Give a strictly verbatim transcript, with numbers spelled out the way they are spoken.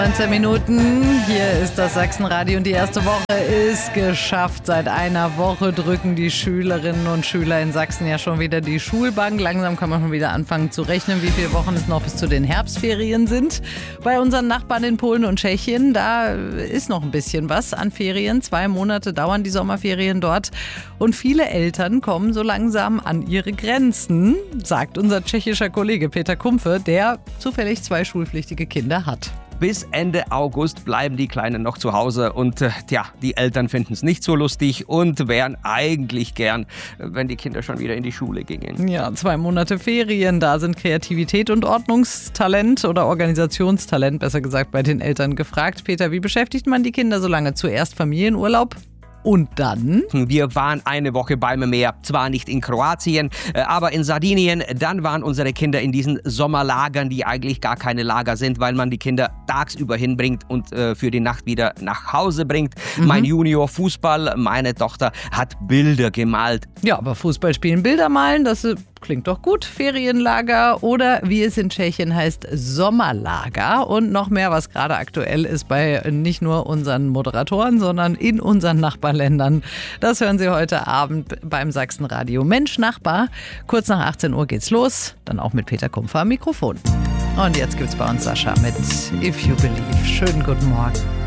neunzehn Minuten, hier ist das Sachsenradio und die erste Woche ist geschafft. Seit einer Woche drücken die Schülerinnen und Schüler in Sachsen ja schon wieder die Schulbank. Langsam kann man schon wieder anfangen zu rechnen, wie viele Wochen es noch bis zu den Herbstferien sind. Bei unseren Nachbarn in Polen und Tschechien, da ist noch ein bisschen was an Ferien. Zwei Monate dauern die Sommerferien dort und viele Eltern kommen so langsam an ihre Grenzen, sagt unser tschechischer Kollege Peter Kumpfe, der zufällig zwei schulpflichtige Kinder hat. Bis Ende August bleiben die Kleinen noch zu Hause und äh, tja, die Eltern finden es nicht so lustig und wären eigentlich gern, wenn die Kinder schon wieder in die Schule gingen. Ja, zwei Monate Ferien, da sind Kreativität und Ordnungstalent oder Organisationstalent, besser gesagt, bei den Eltern gefragt. Peter, wie beschäftigt man die Kinder so lange? Zuerst Familienurlaub? Und dann? Wir waren eine Woche beim Meer, zwar nicht in Kroatien, aber in Sardinien. Dann waren unsere Kinder in diesen Sommerlagern, die eigentlich gar keine Lager sind, weil man die Kinder tagsüber hinbringt und äh, für die Nacht wieder nach Hause bringt. Mhm. Mein Junior Fußball, meine Tochter hat Bilder gemalt. Ja, aber Fußball spielen, Bilder malen, das klingt doch gut. Ferienlager oder wie es in Tschechien heißt, Sommerlager. Und noch mehr, was gerade aktuell ist bei nicht nur unseren Moderatoren, sondern in unseren Nachbarländern. Das hören Sie heute Abend beim Sachsenradio Mensch Nachbar. Kurz nach achtzehn Uhr geht's los, dann auch mit Peter Kumpfer am Mikrofon. Und jetzt gibt's bei uns Sascha mit If You Believe. Schönen guten Morgen.